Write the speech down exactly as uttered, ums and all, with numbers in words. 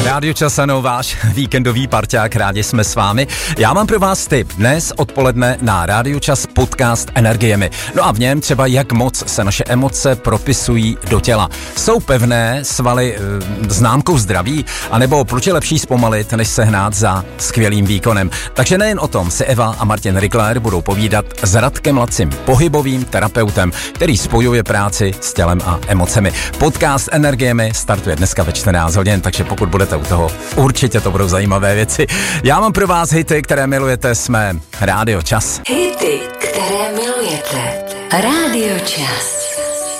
Rádio Čas, ano, váš víkendový parťák, rádi jsme s vámi. Já mám pro vás tip dnes odpoledne na Rádio Čas podcast Energiemi. No a v něm třeba jak moc se naše emoce propisují do těla. Jsou pevné svaly e, známkou zdraví, anebo proč je lepší zpomalit, než se hnát za skvělým výkonem. Takže nejen o tom si Eva a Martin Rickler budou povídat s Radkem Lacim, pohybovým terapeutem, který spojuje práci s tělem a emocemi. Podcast Energiemi startuje dneska ve čtrnáct hodin, takže pokud budete u toho, určitě to budou zajímavé věci. Já mám pro vás hity, které milujete, jsme Rádio Čas. Hity, které milujete. Rádio Čas.